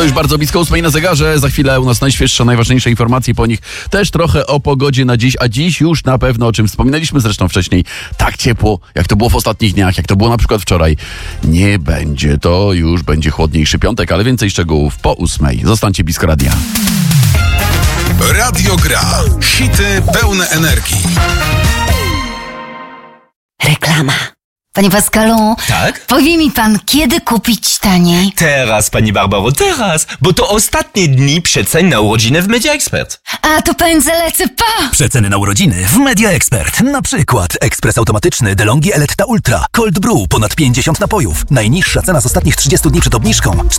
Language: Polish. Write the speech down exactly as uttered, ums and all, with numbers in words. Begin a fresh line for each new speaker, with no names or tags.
To już bardzo blisko ósmej na zegarze. Za chwilę u nas najświeższe, najważniejsze informacje, po nich też trochę o pogodzie na dziś, a dziś już na pewno, o czym wspominaliśmy zresztą wcześniej, tak ciepło, jak to było w ostatnich dniach, jak to było na przykład wczoraj, nie będzie. To już będzie chłodniejszy piątek, ale więcej szczegółów po ósmej. Zostańcie blisko radia.
Radio Gra. Hity pełne energii.
Reklama. Panie Pascalu,
tak?
powie mi pan, kiedy kupić taniej?
Teraz, pani Barbaro, teraz, bo to ostatnie dni przecen na urodziny w Media Expert.
A, to pędzę, lecę, pa!
Przeceny na urodziny w Media Expert. Na przykład ekspres automatyczny DeLonghi Eletta Ultra, Cold Brew, ponad pięćdziesiąt napojów. Najniższa cena z ostatnich trzydziestu dni przed obniżką